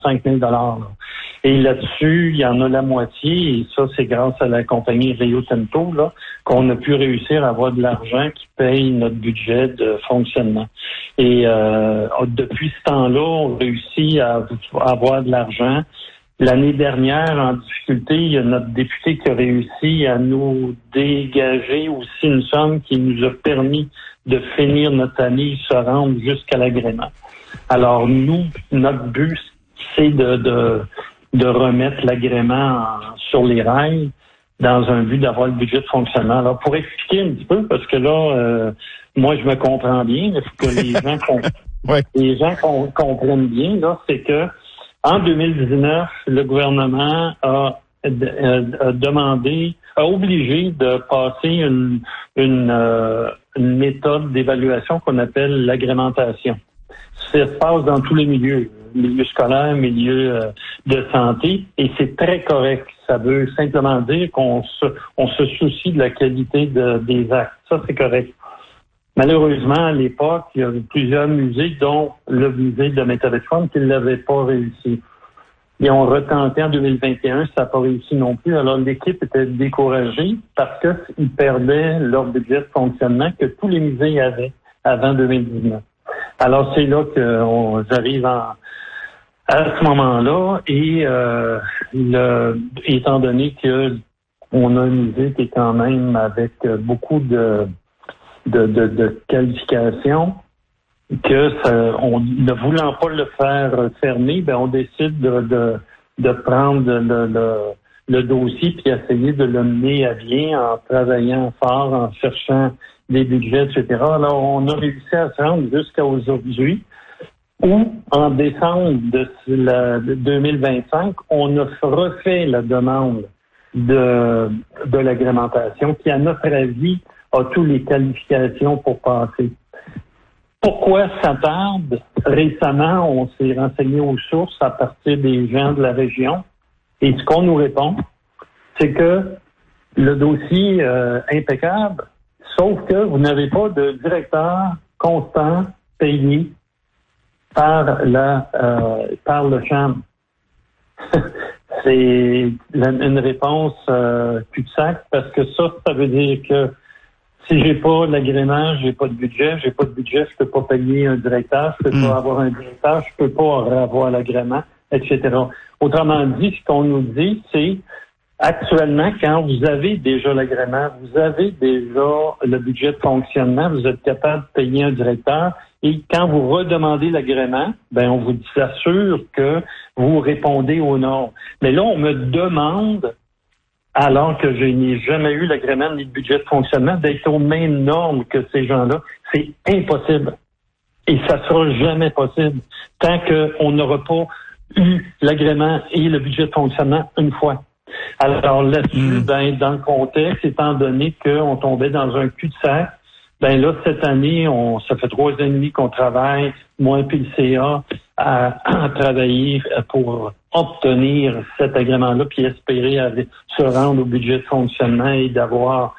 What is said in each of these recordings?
5 000 $. Et là-dessus, il y en a la moitié, et ça, c'est grâce à la compagnie Rio Tinto, là, qu'on a pu réussir à avoir de l'argent qui paye notre budget de fonctionnement. Et depuis ce temps-là, on réussit à avoir de l'argent. L'année dernière, en difficulté, il y a notre député qui a réussi à nous dégager aussi une somme qui nous a permis de finir notre année et se rendre jusqu'à l'agrément. Alors, nous, notre but, c'est de remettre l'agrément sur les rails dans un but d'avoir le budget de fonctionnement. Alors, pour expliquer un petit peu, parce que là, moi, je me comprends bien, il faut que les gens comprennent bien, là, c'est que en 2019, le gouvernement a obligé de passer une méthode d'évaluation qu'on appelle l'agrémentation. Ça se passe dans tous les milieux scolaire, milieu de santé, et c'est très correct. Ça veut simplement dire qu'on se soucie de la qualité des actes. Ça, c'est correct. Malheureusement, à l'époque, il y avait plusieurs musées, dont le musée de Méthodist-Reformed, qui ne l'avaient pas réussi. Ils ont retenté en 2021, ça n'a pas réussi non plus. Alors, l'équipe était découragée parce qu'ils perdaient leur budget de fonctionnement que tous les musées avaient avant 2019. Alors, c'est là qu'on arrive à ce moment-là, et étant donné que on a un musée qui est quand même avec beaucoup de qualifications, ne voulant pas le faire fermer, on décide de prendre le dossier puis essayer de le mener à bien en travaillant fort, en cherchant des budgets, etc. Alors, on a réussi à se rendre jusqu'à aujourd'hui, où, en décembre de 2025, on a refait la demande de l'agrémentation qui, à notre avis, a toutes les qualifications pour passer. Pourquoi ça tarde? Récemment, on s'est renseigné aux sources à partir des gens de la région, et ce qu'on nous répond, c'est que le dossier est impeccable, sauf que vous n'avez pas de directeur constant payé par le CHAM. C'est une réponse cul-de-sac, parce que ça veut dire que si j'ai pas l'agrément, j'ai pas de budget. J'ai pas de budget, je peux pas payer un directeur, je peux pas avoir un directeur, je peux pas avoir l'agrément, etc. Autrement dit, ce qu'on nous dit, c'est actuellement, quand vous avez déjà l'agrément, vous avez déjà le budget de fonctionnement, vous êtes capable de payer un directeur, et quand vous redemandez l'agrément, on vous assure que vous répondez aux normes. Mais là, on me demande, alors que je n'ai jamais eu l'agrément ni le budget de fonctionnement, d'être aux mêmes normes que ces gens-là. C'est impossible. Et ça sera jamais possible tant qu'on n'aura pas eu l'agrément et le budget de fonctionnement une fois. Alors là-dessus, dans le contexte, étant donné qu'on tombait dans un cul-de-sac, là, cette année, ça fait 3 ans et demi qu'on travaille, moi et le CA, à travailler pour obtenir cet agrément-là, puis espérer se rendre au budget de fonctionnement et d'avoir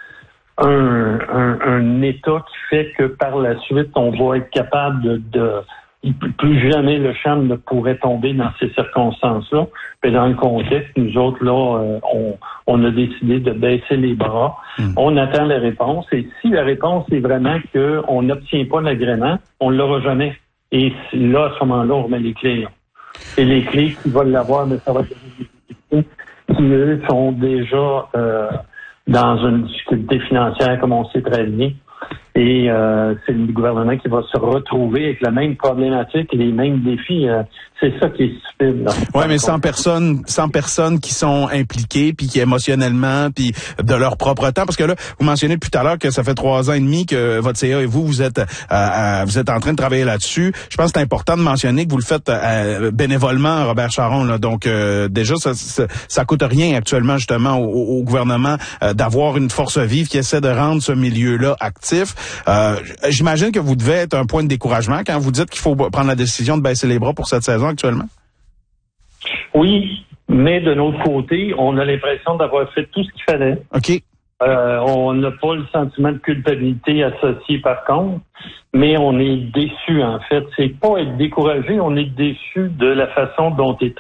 un état qui fait que par la suite, on va être capable plus jamais le CHAM ne pourrait tomber dans ces circonstances-là. Mais dans le contexte, nous autres, là, on a décidé de baisser les bras. On attend la réponse. Et si la réponse est vraiment qu'on n'obtient pas l'agrément, on ne l'aura jamais. Et là, à ce moment-là, on remet les clés. Là. Et les clés qui veulent l'avoir, mais ça va être des difficultés qui, eux, sont déjà dans une difficulté financière, comme on sait très bien. Et c'est le gouvernement qui va se retrouver avec la même problématique et les mêmes défis. C'est ça qui est stupide. Oui, mais 100 personnes qui sont impliquées, puis qui émotionnellement, puis de leur propre temps. Parce que là, vous mentionnez depuis tout à l'heure que ça fait 3 ans et demi que votre CA et vous êtes en train de travailler là-dessus. Je pense que c'est important de mentionner que vous le faites bénévolement, Robert Charron. Là. Donc déjà, ça coûte rien actuellement justement au gouvernement d'avoir une force vive qui essaie de rendre ce milieu-là actif. J'imagine que vous devez être un point de découragement quand vous dites qu'il faut prendre la décision de baisser les bras pour cette saison actuellement. Oui, mais de notre côté, on a l'impression d'avoir fait tout ce qu'il fallait. OK. On n'a pas le sentiment de culpabilité associé par contre, mais on est déçu en fait. C'est pas être découragé, on est déçu de la façon dont est